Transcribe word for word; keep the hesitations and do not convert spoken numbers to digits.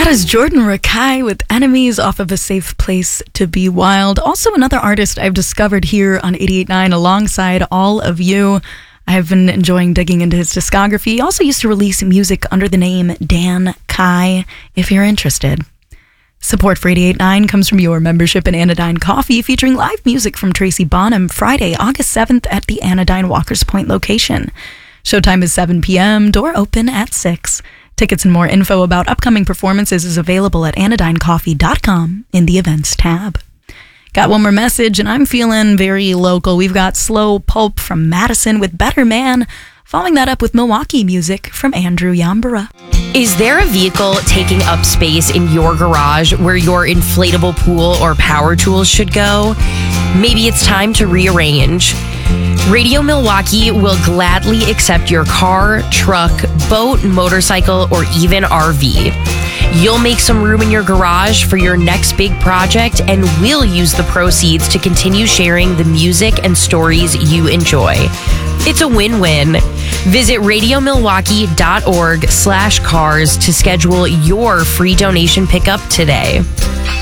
That is Jordan Rakei with Enemies off of A Safe Place to Be Wild. Also another artist I've discovered here on eighty-eight point nine alongside all of you. I have been enjoying digging into his discography. He also used to release music under the name Dan Kai, if you're interested. Support for eighty-eight point nine comes from your membership in Anodyne Coffee, featuring live music from Tracy Bonham Friday, August seventh at the Anodyne Walker's Point location. Showtime is seven p.m., door open at six. Tickets and more info about upcoming performances is available at anodyne coffee dot com in the events tab. Got one more message, and I'm feeling very local. We've got Slow Pulp from Madison with Better Man, following that up with Milwaukee music from Andrew Yambara. Is there a vehicle taking up space in your garage where your inflatable pool or power tools should go? Maybe it's time to rearrange. Radio Milwaukee will gladly accept your car, truck, boat, motorcycle, or even R V. You'll make some room in your garage for your next big project, and we'll use the proceeds to continue sharing the music and stories you enjoy. It's a win-win. Visit radio milwaukee dot org slash cars to schedule your free donation pickup today.